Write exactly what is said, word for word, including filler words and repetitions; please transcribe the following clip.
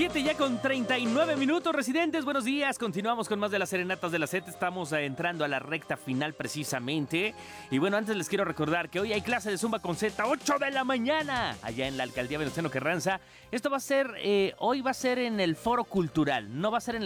siete ya con treinta y nueve minutos, residentes, buenos días. Continuamos con más de las serenatas de la Z. Estamos eh, entrando a la recta final precisamente. Y bueno, antes les quiero recordar que hoy hay clase de Zumba con Z, ocho de la mañana, allá en la Alcaldía Venustiano Carranza. Esto va a ser, eh, hoy va a ser en el Foro Cultural, no va a ser en la